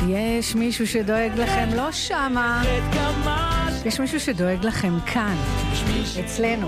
יש מישהו שדואג לכם לא שמה, יש מישהו שדואג לכם כאן, אצלנו,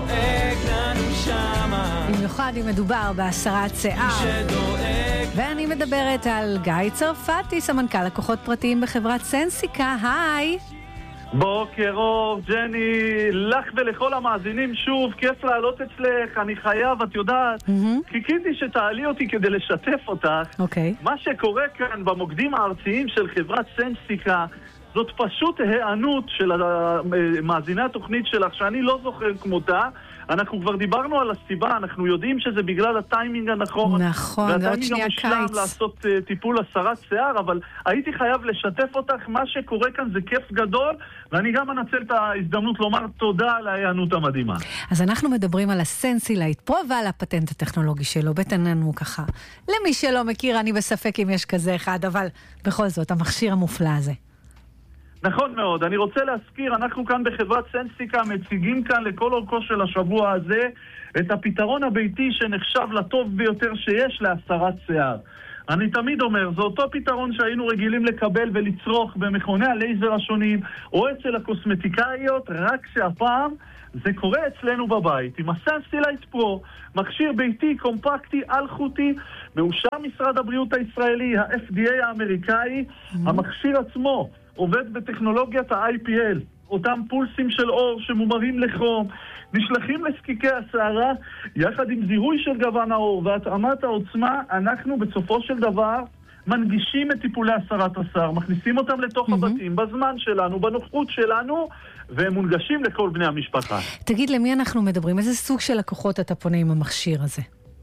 במיוחד אם מדובר בהסרת שיער. ואני מדברת על גיא צרפתי, סמנכ"ל לקוחות פרטיים בחברת סנסיקה. היי. בוקר אור, ג'ני, לך ולכל המאזינים שוב, כיף לעלות אצלך, אני חייב, את יודעת, חיכיתי שתעלי אותי כדי לשתף אותך. מה שקורה כאן במוקדים הארציים של חברת סנסיקה, זאת פשוט הענות של מאזיני התוכנית שלך, שאני לא זוכר כמותה. אנחנו כבר דיברנו על הסיבה, אנחנו יודעים שזה בגלל הטיימינג הנכון. נכון, והטיימינג המושלם לעשות טיפול הסרת שיער, אבל הייתי חייב לשתף אותך, מה שקורה כאן זה כיף גדול, ואני גם אנצל את ההזדמנות לומר תודה על ההיענות המדהימה. אז אנחנו מדברים על הסנסילייט פרו ועל הפטנט הטכנולוגי שלו, בטננו ככה. למי שלא מכיר, אני בספק אם יש כזה אחד, אבל בכל זאת, המכשיר המופלא הזה. נכון מאוד, אני רוצה להזכיר, אנחנו כאן בחברת סנסיקה מציגים כאן לכל אורכו של השבוע הזה את הפתרון הביתי שנחשב לטוב ביותר שיש להסרת שיער. אני תמיד אומר, זה אותו פתרון שהיינו רגילים לקבל ולצרוך במכוני הלייזר השונים או אצל הקוסמטיקאיות, רק שהפעם זה קורה אצלנו בבית עם הסנסילייט פרו, מכשיר ביתי קומפקטי אלחוטי, מאושר משרד הבריאות הישראלי, ה-FDA האמריקאי. המכשיר עצמו עובד בטכנולוגיית ה-IPL, אותם פולסים של אור שמומרים לחום, נשלחים לזקיקי השערה, יחד עם זיהוי של גוון האור והתאמת העוצמה, אנחנו בסופו של דבר מנגישים את טיפולי הסרת השיער, מכניסים אותם לתוך הבתים, בזמן שלנו, בנוחות שלנו, והם מונגשים לכל בני המשפחה. תגיד, למי אנחנו מדברים? איזה סוג של לקוחות אתה פונה עם המכשיר הזה?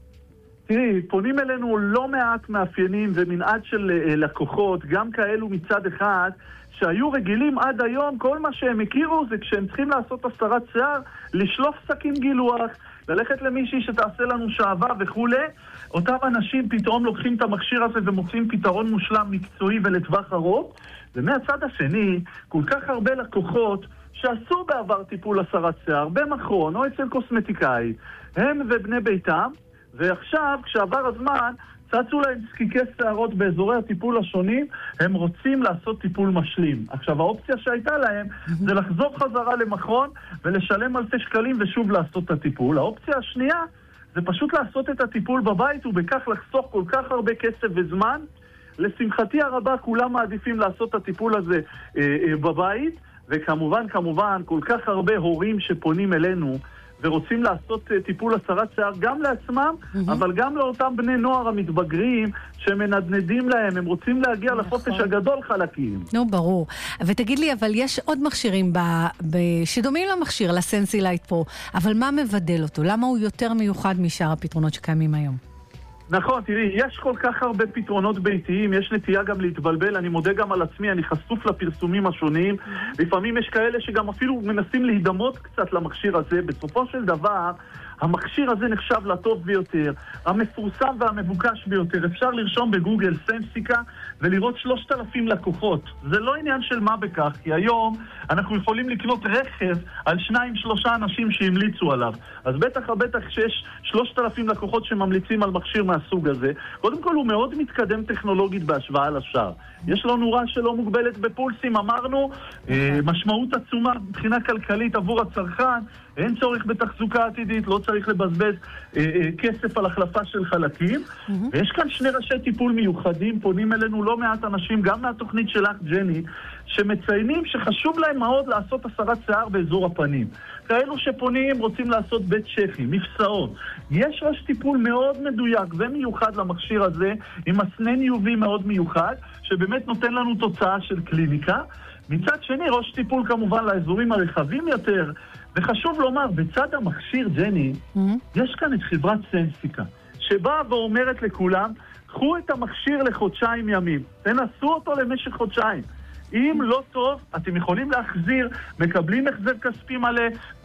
תראי, פונים אלינו לא מעט מאפיינים ומנעד של לקוחות, גם כאלו מצד אחד, שהיו רגילים עד היום, כל מה שהם הכירו זה כשהם צריכים לעשות הסרת שיער, לשלוף סכין גילוח, ללכת למישהי שתעשה לנו שעבה וכו'. אותם אנשים פתאום לוקחים את המכשיר הזה ומוצאים פתרון מושלם מקצועי ולטווח ארוך. ומהצד השני, כל כך הרבה לקוחות שעשו בעבר טיפול הסרת שיער, במכון או אצל קוסמטיקאי, הם ובני ביתם, ועכשיו, כשעבר הזמן, צצו להם זקיקי שערות באזורי הטיפול השונים, הם רוצים לעשות טיפול משלים. עכשיו, האופציה שהייתה להם זה לחזור חזרה למכון ולשלם אלפי שקלים ושוב לעשות את הטיפול. האופציה השנייה זה פשוט לעשות את הטיפול בבית ובכך לחסוך כל כך הרבה כסף וזמן. לשמחתי הרבה, כולם מעדיפים לעשות את הטיפול הזה בבית, וכמובן, כל כך הרבה הורים שפונים אלינו ורוצים לעשות טיפול הסרת שיער גם לעצמם, אבל גם לאותם בני נוער המתבגרים שמנדנדים להם, הם רוצים להגיע לחופש הגדול חלקים. נו, ברור. ותגיד לי, אבל יש עוד מכשירים שדומים למכשיר, לסנסילייט פרו, אבל מה מבדל אותו? למה הוא יותר מיוחד משאר הפתרונות שקיימים היום? נכון, תראי, יש כל כך הרבה פתרונות ביתיים, יש נטייה גם להתבלבל, אני מודה גם על עצמי, אני חשוף לפרסומים השונים, לפעמים יש כאלה שגם אפילו מנסים להידמות קצת למכשיר הזה. בסופו של דבר, המכשיר הזה נחשב לטוב ביותר, המפורסם והמבוקש ביותר. אפשר לרשום בגוגל סנסיקה ולראות 3,000 לקוחות. זה לא עניין של מה בכך, כי היום אנחנו יכולים לקנות רכב על 2-3 אנשים שהמליצו עליו. אז בטח שיש 3,000 לקוחות שממליצים על מכשיר מהסוג הזה. קודם כל הוא מאוד מתקדם טכנולוגית בהשוואה לשאר. יש לו נורה שלא מוגבלת בפולסים, אמרנו, משמעות עצומה מבחינה כלכלית עבור הצרכן, אין צורך בתחזוקה עתידית, לא צריך לבזבז כסף על החלפה של חלקים. ויש כאן שני ראשי טיפול מיוחדים, פונים אלינו לא מעט אנשים, גם מהתוכנית שלך, ג'ני, שמציינים שחשוב להם מאוד לעשות הסרת שיער באזור הפנים. כאלו שפונים רוצים לעשות בית שכי, מפסעות. יש ראש טיפול מאוד מדויק ומיוחד למכשיר הזה, עם מסנן UV מאוד מיוחד, שבאמת נותן לנו תוצאה של קליניקה. מצד שני, ראש טיפול כמובן לאזורים הרחבים יותר, וחשוב לומר, בצד המכשיר, ג'ני, יש כאן את חברת סנסיקה, שבאה ואומרת לכולם, קחו את המכשיר לחודשיים ימים, תנסו אותו למשך חודשיים. אם לא טוב, אתם יכולים להחזיר, מקבלים החזר כספי מלא,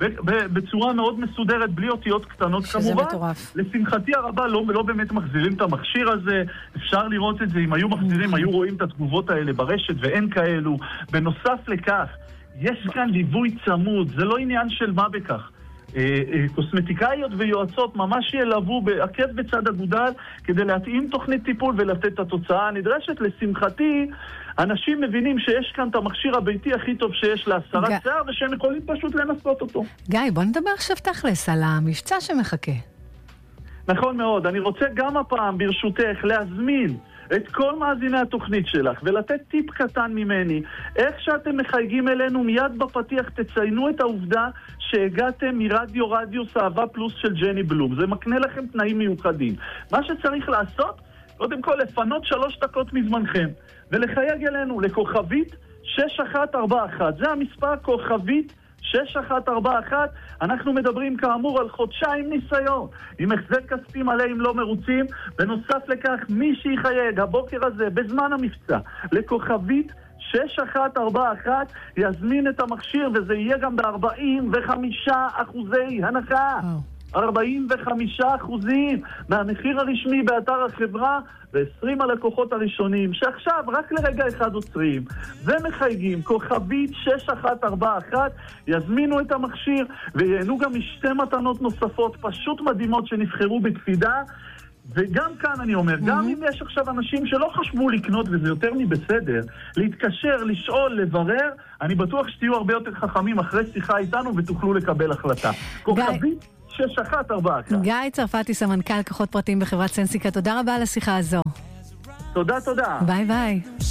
בצורה מאוד מסודרת, בלי אותיות קטנות כמובן. מטורף. לשמחתי הרבה לא באמת מחזירים את המכשיר הזה, אפשר לראות את זה, אם היו מחזירים, היו רואים את התגובות האלה ברשת, ואין כאלו. בנוסף לכך, יש כאן ליווי צמוד, זה לא עניין של מה בכך. קוסמטיקאיות ויועצות ממש ילוו בעקב בצד אגודל כדי להתאים תוכנית טיפול ולתת את התוצאה הנדרשת. לשמחתי, אנשים מבינים שיש כאן את המכשיר הביתי הכי טוב שיש להסרת שיער, ושהם יכולים פשוט לנסות אותו. גיא, בוא נדבר עכשיו תכלס על המבצע שמחכה. נכון מאוד. אני רוצה גם הפעם, ברשותך, להזמין את כל מאזיני התוכנית שלך ולתת טיפ קטן ממני. איך שאתם מחייגים אלינו, מיד בפתיח תציינו את העובדה שהגעתם מרדיו רדיוס אהבה פלוס של ג'ני בלום. זה מקנה לכם תנאים מיוחדים. מה שצריך לעשות, קודם כל לפנות 3 דקות מזמנכם ולחייג אלינו לכוכבית 6141. זה המספר, כוכבית 6141. אנחנו מדברים כאמור על חודשיים ניסיון עם החזר כספי מלא אם לא מרוצים. בנוסף לכך, מי שיחייג הבוקר הזה בזמן המבצע לכוכבית 6141 יזמין את המכשיר, וזה יהיה גם ב45% הנחה. 45% מהמחיר הרשמי באתר החברה, ו20 הלקוחות הראשונים שעכשיו רק לרגע אחד עוצרים ומחייגים כוכבית 6141 יזמינו את המכשיר ויהנו גם משתי מתנות נוספות פשוט מדהימות שנבחרו בקפידה. וגם כאן אני אומר, גם אם יש עכשיו אנשים שלא חשבו לקנות, וזה יותר מבסדר, להתקשר, לשאול, לברר, אני בטוח שתהיו הרבה יותר חכמים אחרי שיחה איתנו ותוכלו לקבל החלטה. כוכבית 6141. גיא צרפתי, סמנכ"ל לקוחות פרטיים בחברת סנסיקה, תודה רבה על השיחה הזו. תודה. ביי ביי.